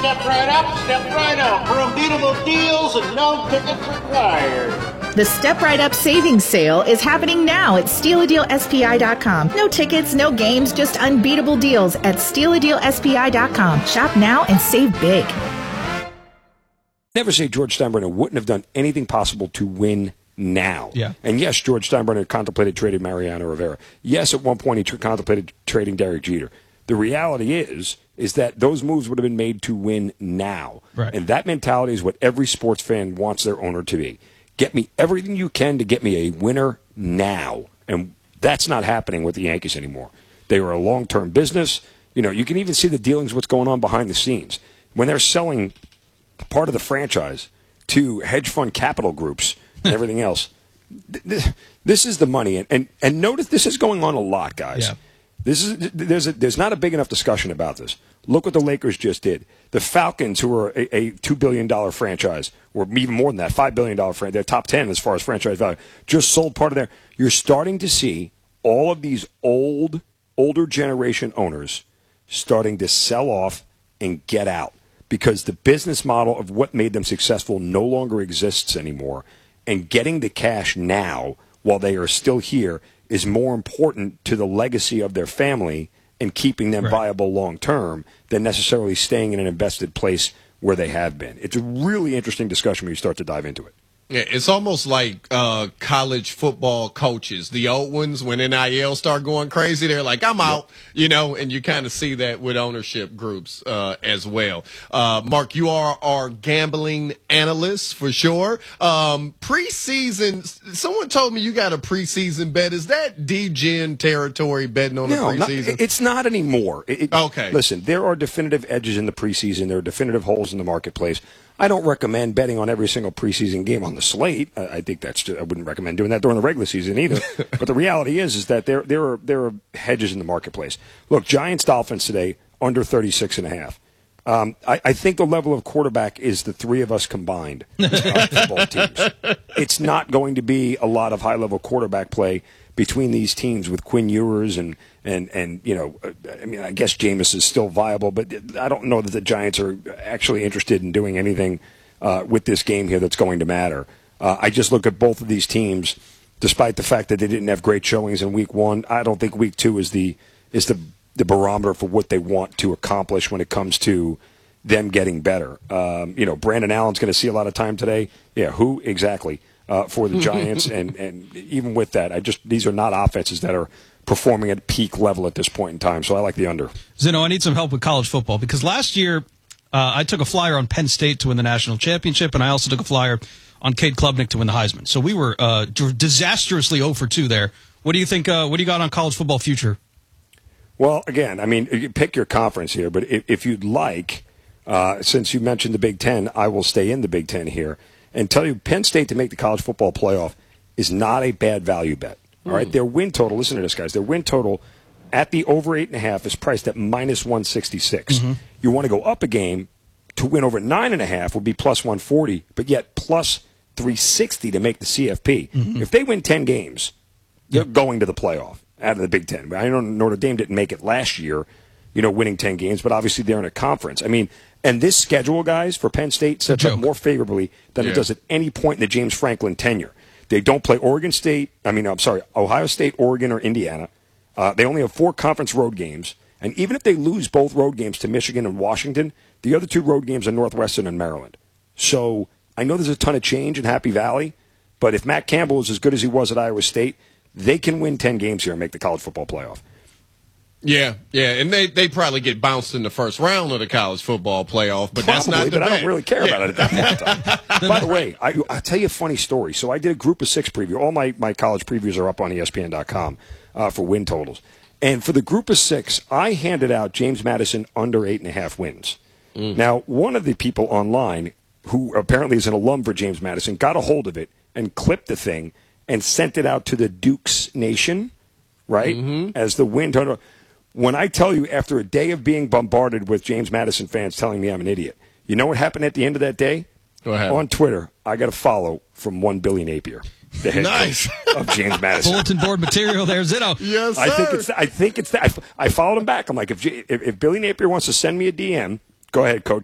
step right up, step right up for unbeatable deals and no tickets required. The Step Right Up Savings Sale is happening now at StealADealSPI.com. No tickets, no games, just unbeatable deals at StealADealSPI.com. Shop now and save big. Never say George Steinbrenner wouldn't have done anything possible to win now. Yeah. And yes, George Steinbrenner contemplated trading Mariano Rivera. Yes, at one point he contemplated trading Derek Jeter. The reality is that those moves would have been made to win now. Right. And that mentality is what every sports fan wants their owner to be. Get me everything you can to get me a winner now. And that's not happening with the Yankees anymore. They are a long-term business. You know, you can even see the dealings, what's going on behind the scenes. When they're selling part of the franchise to hedge fund capital groups and everything else, this is the money. And notice this is going on a lot, guys. Yeah. There's not a big enough discussion about this. Look what the Lakers just did. The Falcons, who are a $2 billion franchise, or even more than that, $5 billion franchise, they're top 10 as far as franchise value, just sold part of their. You're starting to see all of these older generation owners starting to sell off and get out because the business model of what made them successful no longer exists anymore. And getting the cash now while they are still here is more important to the legacy of their family and keeping them viable long term than necessarily staying in an invested place where they have been. It's a really interesting discussion when you start to dive into it. Yeah, it's almost like college football coaches. The old ones, when NIL start going crazy, they're like, I'm out, you know, and you kind of see that with ownership groups as well. Mark, you are our gambling analyst for sure. Preseason, someone told me you got a preseason bet. Is that D-Gen territory betting on the preseason? It's not anymore. Okay. Listen, there are definitive edges in the preseason. There are definitive holes in the marketplace. I don't recommend betting on every single preseason game on the slate. I think I wouldn't recommend doing that during the regular season either. But the reality is that there are hedges in the marketplace. Look, Giants-Dolphins today, under 36.5. I think the level of quarterback is the three of us combined for both teams. It's not going to be a lot of high-level quarterback play between these teams with Quinn Ewers and you know, I mean, I guess Jameis is still viable, but I don't know that the Giants are actually interested in doing anything with this game here that's going to matter. I just look at both of these teams, despite the fact that they didn't have great showings in Week 1. I don't think Week 2 is the barometer for what they want to accomplish when it comes to them getting better. You know, Brandon Allen's going to see a lot of time today. Yeah, who exactly? For the Giants, and even with that, these are not offenses that are performing at peak level at this point in time, so I like the under. Zeno, I need some help with college football, because last year I took a flyer on Penn State to win the national championship, and I also took a flyer on Cade Klubnik to win the Heisman. So we were disastrously 0 for 2 there. What do you think? What do you got on college football future? Well, again, I mean, you pick your conference here, but if you'd like, since you mentioned the Big Ten, I will stay in the Big Ten here and tell you Penn State to make the college football playoff is not a bad value bet. All right, their win total, listen to this, guys, their win total at the over 8.5 is priced at minus 166. You want to go up a game to win over 9.5 would be plus 140, but yet plus 360 to make the CFP. If they win 10 games, they're going to the playoff out of the Big Ten. I know Notre Dame didn't make it last year, you know, winning 10 games, but obviously they're in a conference. I mean, and this schedule, guys, for Penn State sets up more favorably than it does at any point in the James Franklin tenure. They don't play Ohio State, Oregon, or Indiana. They only have 4 conference road games. And even if they lose both road games to Michigan and Washington, the other 2 road games are Northwestern and Maryland. So I know there's a ton of change in Happy Valley, but if Matt Campbell is as good as he was at Iowa State, they can win 10 games here and make the college football playoff. Yeah, and they probably get bounced in the first round of the college football playoff, but Probably, that's not the but bet. I don't really care about it at that point. By the way, I'll tell you a funny story. So I did a Group of 6 preview. All my college previews are up on ESPN.com for win totals. And for the Group of 6, I handed out James Madison under 8.5 wins. Now, one of the people online, who apparently is an alum for James Madison, got a hold of it and clipped the thing and sent it out to the Dukes Nation, right, as the win total. When I tell you, after a day of being bombarded with James Madison fans telling me I'm an idiot, you know what happened at the end of that day? On Twitter, I got a follow from one Billy Napier, the head coach of James Madison. Bulletin board material there, Zeno. Yes, sir. I think it's that. I followed him back. I'm like, if Billy Napier wants to send me a DM, go ahead, coach.